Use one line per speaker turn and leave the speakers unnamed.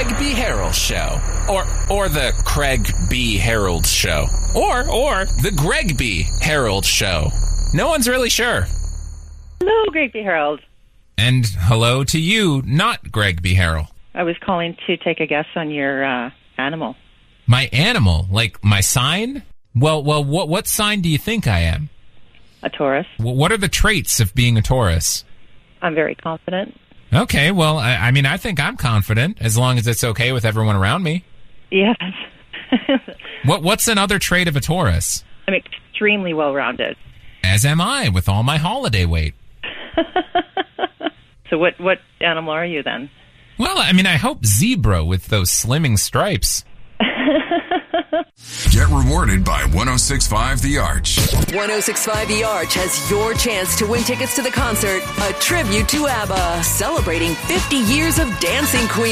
Craig B. Harold Show. Or the Craig B. Harold Show. Or the Greg B. Harold Show. No one's really sure.
Hello, Greg B. Harold.
And hello to you, not Greg B. Harold.
I was calling to take a guess on your animal.
My animal? Like my sign? Well, what sign do you think I am?
A Taurus.
What are the traits of being a Taurus?
I'm very confident.
Okay, well, I mean, I think I'm confident, as long as it's okay with everyone around me.
Yes.
What's another trait of a Taurus?
I'm extremely well-rounded.
As am I, with all my holiday weight.
So what animal are you then?
Well, I mean, I hope zebra with those slimming stripes.
Get rewarded by 106.5 The Arch.
106.5 The Arch has your chance to win tickets to the concert, a tribute to ABBA, celebrating 50 years of Dancing Queen.